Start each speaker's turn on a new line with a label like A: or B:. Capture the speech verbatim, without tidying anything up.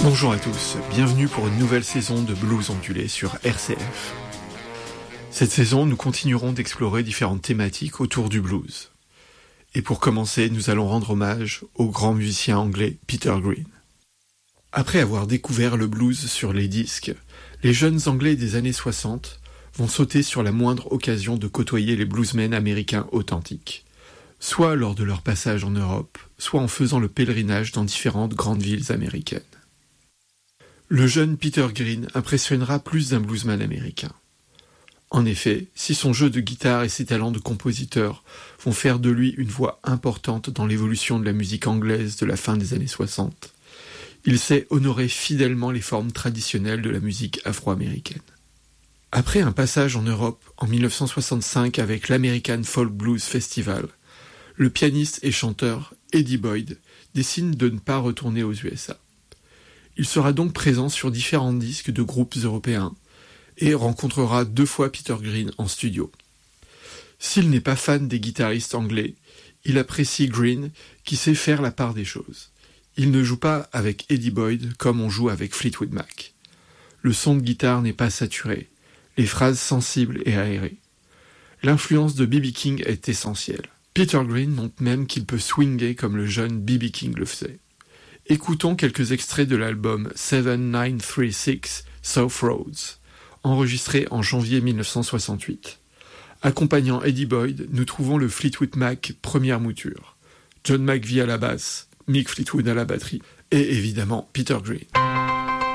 A: Bonjour à tous, bienvenue pour une nouvelle saison de Blues Ondulé sur R C F. Cette saison, nous continuerons d'explorer différentes thématiques autour du blues. Et pour commencer, nous allons rendre hommage au grand musicien anglais Peter Green. Après avoir découvert le blues sur les disques, les jeunes Anglais des années soixante vont sauter sur la moindre occasion de côtoyer les bluesmen américains authentiques, soit lors de leur passage en Europe, soit en faisant le pèlerinage dans différentes grandes villes américaines. Le jeune Peter Green impressionnera plus d'un bluesman américain. En effet, si son jeu de guitare et ses talents de compositeur vont faire de lui une voix importante dans l'évolution de la musique anglaise de la fin des années soixante, il sait honorer fidèlement les formes traditionnelles de la musique afro-américaine. Après un passage en Europe en dix-neuf cent soixante-cinq avec l'American Folk Blues Festival, le pianiste et chanteur Eddie Boyd décide de ne pas retourner aux U S A. Il sera donc présent sur différents disques de groupes européens et rencontrera deux fois Peter Green en studio. S'il n'est pas fan des guitaristes anglais, il apprécie Green qui sait faire la part des choses. Il ne joue pas avec Eddie Boyd comme on joue avec Fleetwood Mac. Le son de guitare n'est pas saturé, les phrases sensibles et aérées. L'influence de B B King est essentielle. Peter Green montre même qu'il peut swinger comme le jeune B B King le faisait. Écoutons quelques extraits de l'album seven nine three six South Roads, enregistré en janvier dix-neuf cent soixante-huit. Accompagnant Eddie Boyd, nous trouvons le Fleetwood Mac première mouture, John McVie à la basse, Mick Fleetwood à la batterie, et évidemment Peter Green.